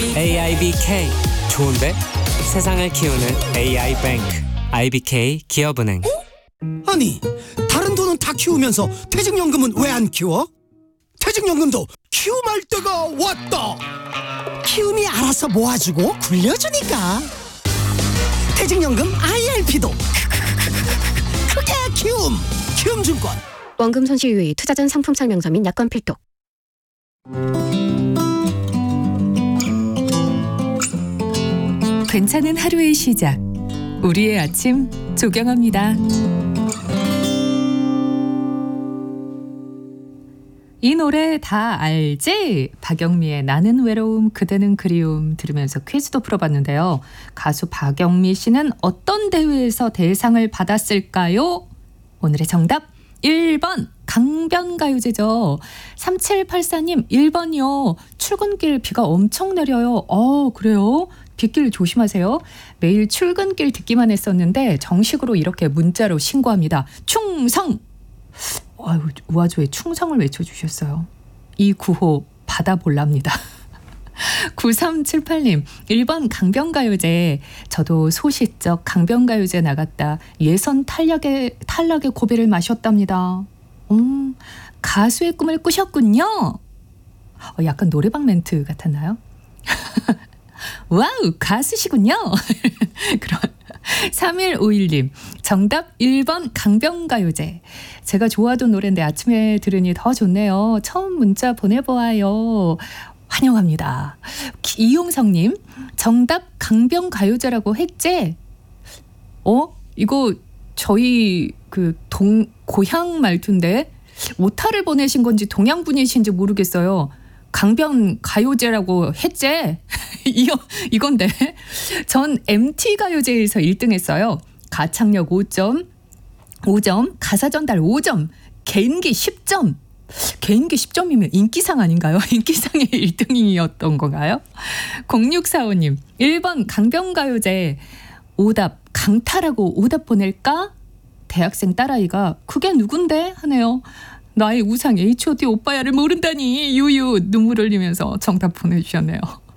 AIBK 좋은데? 세상을 키우는 AI뱅크 IBK 기업은행. 아니, 다른 돈은 다 키우면서 퇴직연금은 왜 안 키워? 퇴직연금도 키움할 때가 왔다. 키움이 알아서 모아주고 굴려주니까. 퇴직연금 IRP도 크게 키움. 키움증권. 원금 손실 유의, 투자 전 상품 설명서 및 약관 필독. 괜찮은 하루의 시작, 우리의 아침 조경합니다. 이 노래 다 알지? 박영미의 나는 외로움 그대는 그리움 들으면서 퀴즈도 풀어봤는데요. 가수 박영미 씨는 어떤 대회에서 대상을 받았을까요? 오늘의 정답 1번 강변가요제죠. 3784님 1번이요. 출근길 비가 엄청 내려요. 그래요? 빗길 조심하세요. 매일 출근길 듣기만 했었는데 정식으로 이렇게 문자로 신고합니다. 충성! 우아조에 충성을 외쳐주셨어요. 이 구호 받아볼랍니다. 9378님 1번 강변가요제. 저도 소시적 강변가요제 나갔다 예선 탈락의 고비를 마셨답니다. 가수의 꿈을 꾸셨군요. 약간 노래방 멘트 같았나요? 와우, 가수시군요. 그런 3151님 정답 1번 강변가요제. 제가 좋아하던 노래인데 아침에 들으니 더 좋네요. 처음 문자 보내보아요. 환영합니다. 이용성님 정답 강변가요제라고 했지? 이거 저희 고향 말투인데 오타를 보내신 건지 동양분이신지 모르겠어요. 강변가요제라고 했지? 이건데 전 MT가요제에서 1등 했어요. 가창력 5점, 가사 전달 5점, 개인기 10점. 개인기 10점이면 인기상 아닌가요? 인기상의 1등이었던 건가요? 0645님 1번 강변가요제. 오답 강타라고 오답 보낼까? 대학생 딸아이가 그게 누군데? 하네요. 나의 우상 H.O.T 오빠야를 모른다니 유유 눈물 흘리면서 정답 보내주셨네요.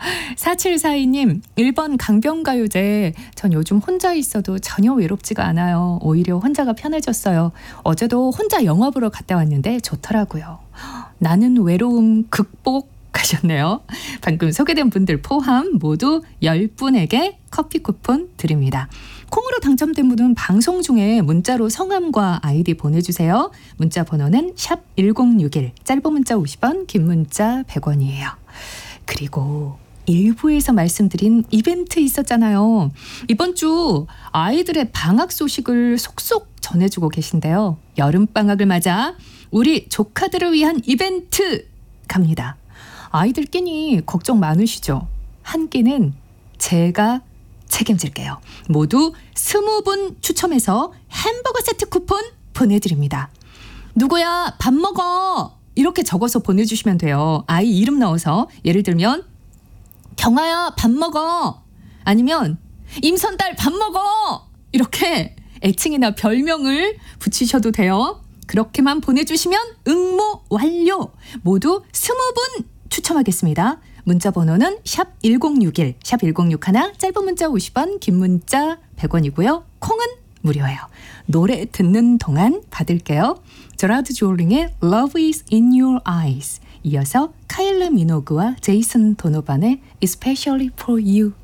4742님 1번 강변가요제. 전 요즘 혼자 있어도 전혀 외롭지가 않아요. 오히려 혼자가 편해졌어요. 어제도 혼자 영화 보러 갔다 왔는데 좋더라고요. 나는 외로움 극복하셨네요. 방금 소개된 분들 포함 모두 10분에게 커피 쿠폰 드립니다. 콩으로 당첨된 분은 방송 중에 문자로 성함과 아이디 보내주세요. 문자 번호는 샵 1061, 짧은 문자 50원, 긴 문자 100원이에요. 그리고 일부에서 말씀드린 이벤트 있었잖아요. 이번 주 아이들의 방학 소식을 속속 전해주고 계신데요. 여름방학을 맞아 우리 조카들을 위한 이벤트 갑니다. 아이들 끼니 걱정 많으시죠? 한 끼는 제가 책임질게요. 모두 20분 추첨해서 햄버거 세트 쿠폰 보내드립니다. 누구야 밥 먹어 이렇게 적어서 보내주시면 돼요. 아이 이름 넣어서 예를 들면 경아야 밥 먹어 아니면 임선달 밥 먹어 이렇게 애칭이나 별명을 붙이셔도 돼요. 그렇게만 보내주시면 응모 완료. 모두 20분 추첨하겠습니다. 문자 번호는 샵 1061, 샵 1061, 짧은 문자 50원, 긴 문자 100원이고요. 콩은 무료예요. 노래 듣는 동안 받을게요. 제라드 조링의 Love is in your eyes. 이어서 카일르 미노그와 제이슨 도노반의 Especially for you.